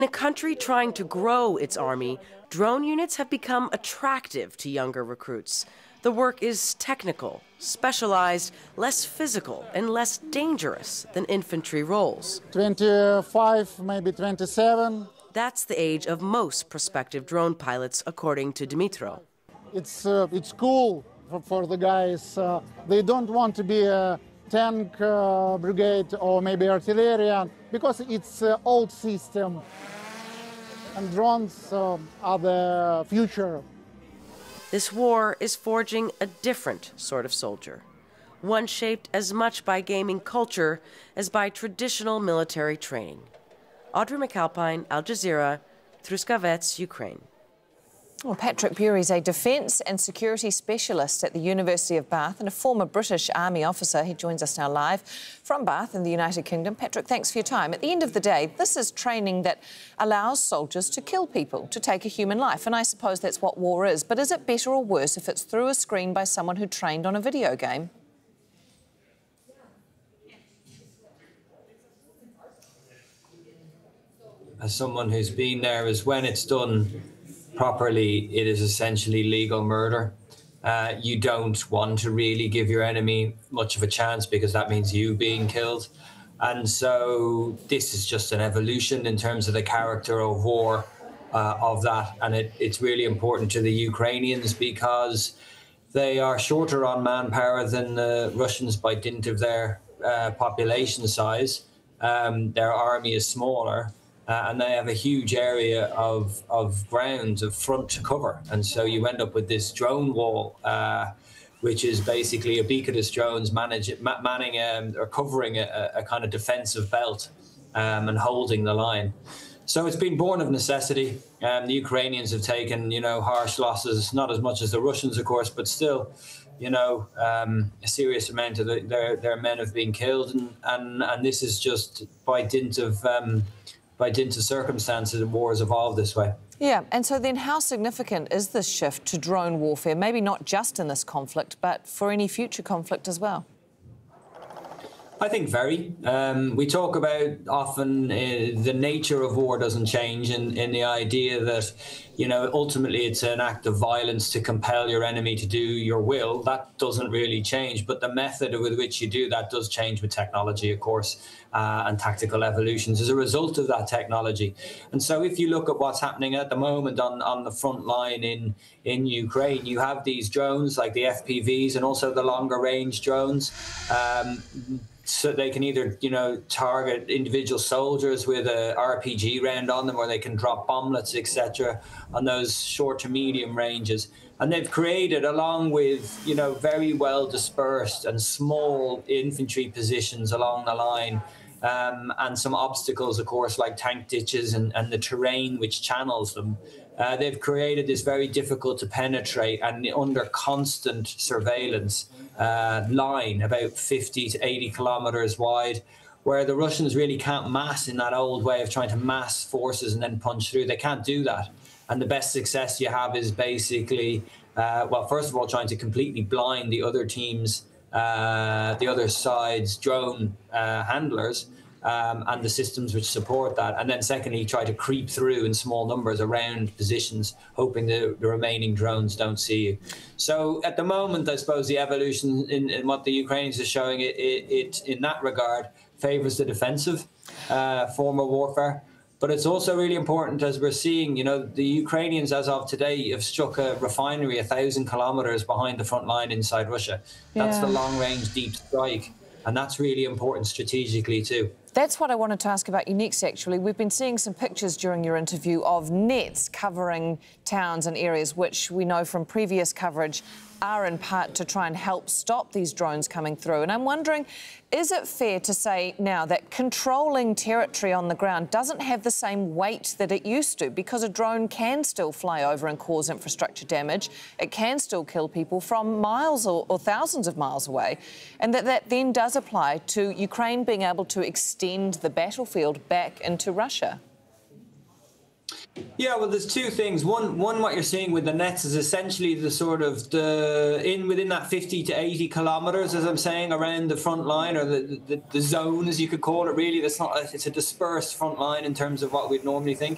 In a country trying to grow its army, drone units have become attractive to younger recruits. The work is technical, specialized, less physical, and less dangerous than infantry roles. 25, maybe 27. That's the age of most prospective drone pilots, according to Dimitro. It's cool for the guys. They don't want to be a tank brigade or maybe artillery because it's an old system. And drones are the future. This war is forging a different sort of soldier, one shaped as much by gaming culture as by traditional military training. Audrey McAlpine, Al Jazeera, Truskavets, Ukraine. Well, Patrick Bury is a defence and security specialist at the University of Bath and a former British Army officer. He joins us now live from Bath in the United Kingdom. Patrick, thanks for your time. At the end of the day, this is training that allows soldiers to kill people, to take a human life, and I suppose that's what war is. But is it better or worse if it's through a screen by someone who trained on a video game? As someone who's been there, is when it's done properly, it is essentially legal murder. You don't want to really give your enemy much of a chance because that means you being killed. And so this is just an evolution in terms of the character of war of that. And it's really important to the Ukrainians because they are shorter on manpower than the Russians by dint of their population size. Their army is smaller. And they have a huge area of ground, of front to cover. And so you end up with this drone wall, which is basically ubiquitous drones manning or covering a kind of defensive belt and holding the line. So it's been born of necessity. The Ukrainians have taken, harsh losses, not as much as the Russians, of course, but still, a serious amount of their men have been killed. And this is just by dint of circumstances, and war has evolved this way. Yeah, and so then how significant is this shift to drone warfare, maybe not just in this conflict, but for any future conflict as well? I think very. We talk about often the nature of war doesn't change in the idea that, ultimately it's an act of violence to compel your enemy to do your will. That doesn't really change. But the method with which you do that does change with technology, of course, and tactical evolutions as a result of that technology. And so if you look at what's happening at the moment on the front line in Ukraine, you have these drones like the FPVs and also the longer range drones. So they can either, target individual soldiers with a RPG round on them, or they can drop bomblets, etc., on those short to medium ranges. And they've created, along with, very well dispersed and small infantry positions along the line, and some obstacles, of course, like tank ditches and the terrain which channels them. They've created this very difficult to penetrate and under constant surveillance line, about 50 to 80 kilometers wide, where the Russians really can't mass in that old way of trying to mass forces and then punch through. They can't do that. And the best success you have is basically, first of all, trying to completely blind the other team's, the other side's drone handlers, and the systems which support that. And then secondly, try to creep through in small numbers around positions, hoping the remaining drones don't see you. So at the moment, I suppose the evolution in what the Ukrainians are showing, it in that regard favors the defensive form of warfare. But it's also really important, as we're seeing, the Ukrainians, as of today, have struck a refinery 1,000 kilometers behind the front line inside Russia. That's the long-range deep strike. And that's really important strategically too. That's what I wanted to ask about you next, actually. We've been seeing some pictures during your interview of nets covering towns and areas which we know from previous coverage are in part to try and help stop these drones coming through. And I'm wondering, is it fair to say now that controlling territory on the ground doesn't have the same weight that it used to, because a drone can still fly over and cause infrastructure damage, it can still kill people from miles or thousands of miles away, and that then does apply to Ukraine being able to extend the battlefield back into Russia? Yeah, well, there's two things. One, what you're seeing with the nets is essentially the sort of within that 50 to 80 kilometers, as I'm saying, around the front line, or the zone, as you could call it. Really, it's a dispersed front line in terms of what we'd normally think.